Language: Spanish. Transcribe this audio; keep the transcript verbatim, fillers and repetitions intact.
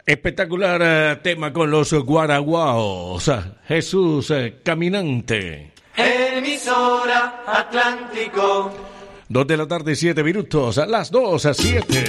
Espectacular eh, tema con los guaraguaos. Jesús eh, Caminante. Emisora Atlántico. Dos de la tarde, siete minutos. A las dos a siete.